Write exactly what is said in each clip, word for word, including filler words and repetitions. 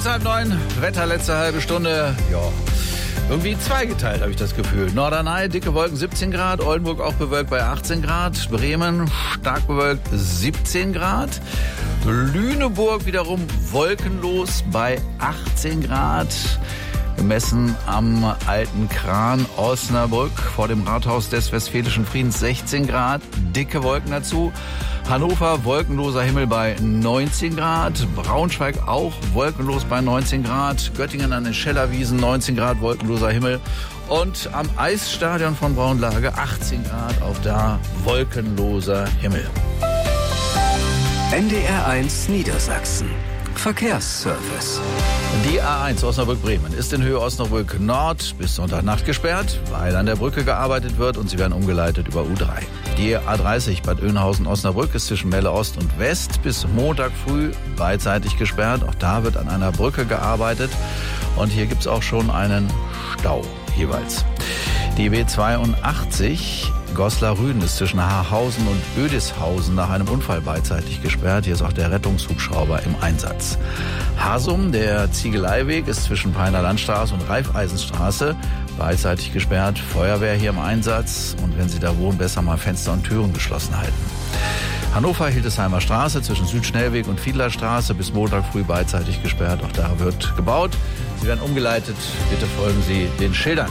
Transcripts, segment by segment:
halb neun, Wetter letzte halbe Stunde, ja, irgendwie zweigeteilt habe ich das Gefühl. Norderney, dicke Wolken siebzehn Grad, Oldenburg auch bewölkt bei achtzehn Grad, Bremen stark bewölkt siebzehn Grad, Lüneburg wiederum wolkenlos bei achtzehn Grad. Gemessen am Alten Kran, Osnabrück, vor dem Rathaus des Westfälischen Friedens sechzehn Grad, dicke Wolken dazu. Hannover, wolkenloser Himmel bei neunzehn Grad. Braunschweig auch wolkenlos bei neunzehn Grad. Göttingen an den Schellerwiesen neunzehn Grad, wolkenloser Himmel. Und am Eisstadion von Braunlage achtzehn Grad, auch da wolkenloser Himmel. N D R eins Niedersachsen. Verkehrsservice. Die A eins Osnabrück-Bremen ist in Höhe Osnabrück Nord bis Sonntagnacht gesperrt, weil an der Brücke gearbeitet wird und sie werden umgeleitet über U drei. Die A dreißig Bad Oeynhausen-Osnabrück ist zwischen Melle Ost und West bis Montag früh beidseitig gesperrt. Auch da wird an einer Brücke gearbeitet und hier gibt es auch schon einen Stau jeweils. Die B zweiundachtzig Goslar-Rüden ist zwischen Haarhausen und Ödishausen nach einem Unfall beidseitig gesperrt. Hier ist auch der Rettungshubschrauber im Einsatz. Hasum, der Ziegeleiweg, ist zwischen Peiner Landstraße und Raiffeisenstraße beidseitig gesperrt. Feuerwehr hier im Einsatz. Und wenn Sie da wohnen, besser mal Fenster und Türen geschlossen halten. Hannover, Hildesheimer Straße zwischen Südschnellweg und Fiedlerstraße bis Montag früh beidseitig gesperrt. Auch da wird gebaut. Sie werden umgeleitet. Bitte folgen Sie den Schildern.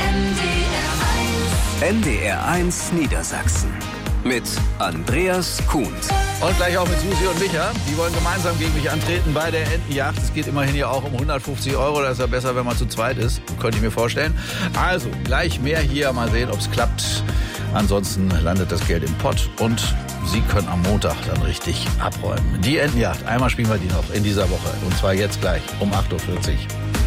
N D R eins Niedersachsen mit Andreas Kuhns. Und gleich auch mit Susi und Micha. Die wollen gemeinsam gegen mich antreten bei der Entenjagd. Es geht immerhin ja auch um hundertfünfzig Euro. Das ist ja besser, wenn man zu zweit ist. Könnte ich mir vorstellen. Also, gleich mehr hier. Mal sehen, ob es klappt. Ansonsten landet das Geld im Pott. Und Sie können am Montag dann richtig abräumen. Die Entenjagd. Einmal spielen wir die noch in dieser Woche. Und zwar jetzt gleich um acht Uhr vierzig.